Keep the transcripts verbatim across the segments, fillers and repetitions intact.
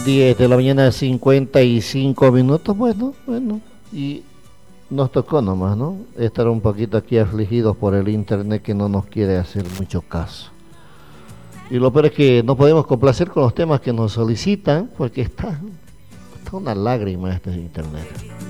diez de la mañana, cincuenta y cinco minutos, bueno, bueno, y nos tocó nomás, ¿no? Estar un poquito aquí afligidos por el internet que no nos quiere hacer mucho caso. Y lo peor es que no podemos complacer con los temas que nos solicitan, porque está, está una lágrima este internet.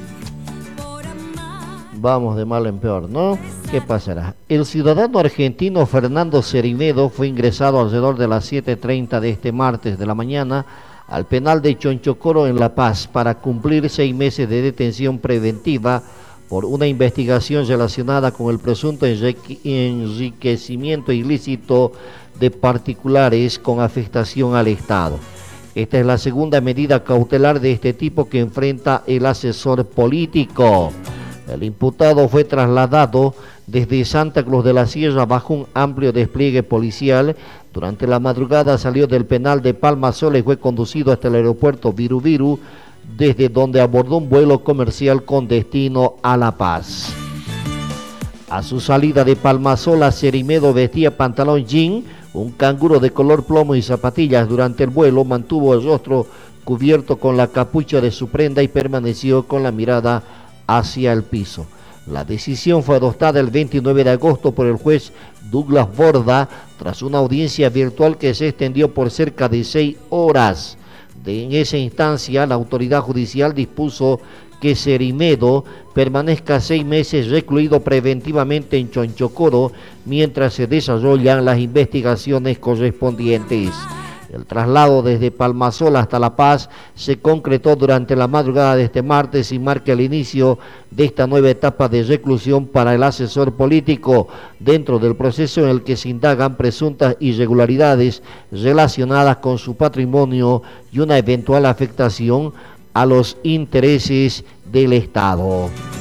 Vamos de mal en peor, ¿no? ¿Qué pasará? El ciudadano argentino Fernando Cerimedo fue ingresado alrededor de las siete treinta de este martes de la mañana al penal de Chonchocoro en La Paz para cumplir seis meses de detención preventiva por una investigación relacionada con el presunto enriquecimiento ilícito de particulares con afectación al Estado. Esta es la segunda medida cautelar de este tipo que enfrenta el asesor político. El imputado fue trasladado desde Santa Cruz de la Sierra bajo un amplio despliegue policial. Durante la madrugada salió del penal de Palmasola y fue conducido hasta el aeropuerto Viru Viru, desde donde abordó un vuelo comercial con destino a La Paz. A su salida de Palmasola, Cerimedo vestía pantalón jean, un canguro de color plomo y zapatillas. Durante el vuelo mantuvo el rostro cubierto con la capucha de su prenda y permaneció con la mirada hacia el piso. La decisión fue adoptada el veintinueve de agosto por el juez Douglas Borda tras una audiencia virtual que se extendió por cerca de seis horas. De, en esa instancia, la autoridad judicial dispuso que Cerimedo permanezca seis meses recluido preventivamente en Chonchocoro mientras se desarrollan las investigaciones correspondientes. El traslado desde Palmasola hasta La Paz se concretó durante la madrugada de este martes y marca el inicio de esta nueva etapa de reclusión para el asesor político, dentro del proceso en el que se indagan presuntas irregularidades relacionadas con su patrimonio y una eventual afectación a los intereses del Estado.